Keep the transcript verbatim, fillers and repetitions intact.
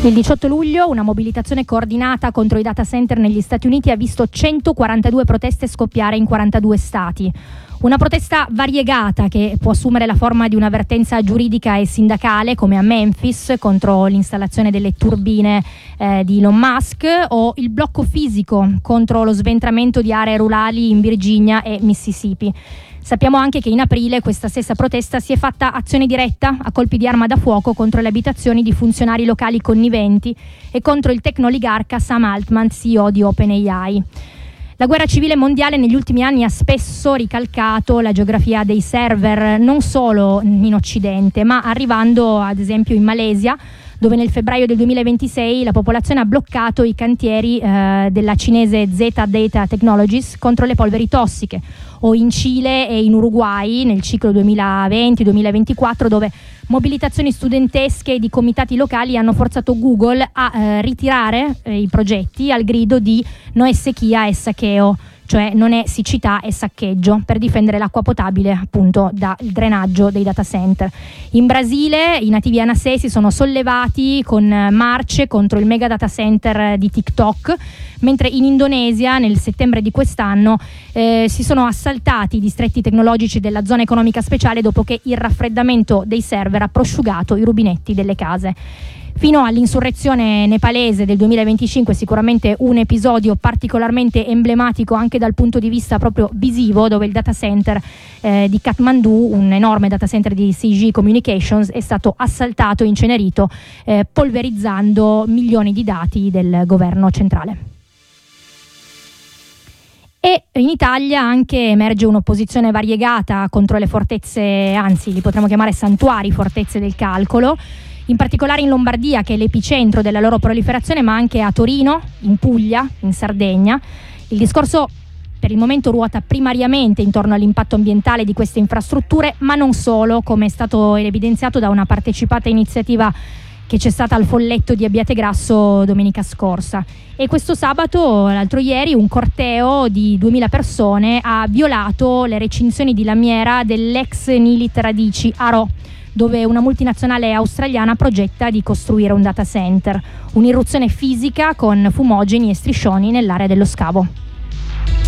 Il diciotto luglio una mobilitazione coordinata contro i data center negli Stati Uniti ha visto centoquarantadue proteste scoppiare in quarantadue stati. Una protesta variegata che può assumere la forma di un'avvertenza giuridica e sindacale, come a Memphis contro l'installazione delle turbine eh, di Elon Musk, o il blocco fisico contro lo sventramento di aree rurali in Virginia e Mississippi. Sappiamo anche che in aprile questa stessa protesta si è fatta azione diretta a colpi di arma da fuoco contro le abitazioni di funzionari locali conniventi e contro il tecnoligarca Sam Altman, C E O di OpenAI. La guerra civile mondiale negli ultimi anni ha spesso ricalcato la geografia dei server, non solo in Occidente, ma arrivando ad esempio in Malesia, dove nel febbraio del duemilaventisei la popolazione ha bloccato i cantieri eh, della cinese Zeta Data Technologies contro le polveri tossiche, o in Cile e in Uruguay nel ciclo duemilaventi duemilaventiquattro, dove mobilitazioni studentesche di comitati locali hanno forzato Google a eh, ritirare eh, i progetti al grido di no è sequía, è saqueo, cioè non è siccità, è saccheggio, per difendere l'acqua potabile appunto dal drenaggio dei data center. In Brasile i nativi Anasei si sono sollevati con marce contro il mega data center di TikTok, mentre in Indonesia nel settembre di quest'anno eh, si sono assaltati i distretti tecnologici della zona economica speciale dopo che il raffreddamento dei server ha prosciugato i rubinetti delle case. Fino all'insurrezione nepalese del duemilaventicinque, sicuramente un episodio particolarmente emblematico anche dal punto di vista proprio visivo, dove il data center eh, di Kathmandu, un enorme data center di C G Communications, è stato assaltato e incenerito, eh, polverizzando milioni di dati del governo centrale. E in Italia anche emerge un'opposizione variegata contro le fortezze, anzi li potremmo chiamare santuari, fortezze del calcolo, in particolare in Lombardia, che è l'epicentro della loro proliferazione, ma anche a Torino, in Puglia, in Sardegna. Il discorso per il momento ruota primariamente intorno all'impatto ambientale di queste infrastrutture, ma non solo, come è stato evidenziato da una partecipata iniziativa che c'è stata al Folletto di Abbiategrasso domenica scorsa. E questo sabato, l'altro ieri, un corteo di duemila persone ha violato le recinzioni di lamiera dell'ex Nilit Radici a Rho, dove una multinazionale australiana progetta di costruire un data center, un'irruzione fisica con fumogeni e striscioni nell'area dello scavo.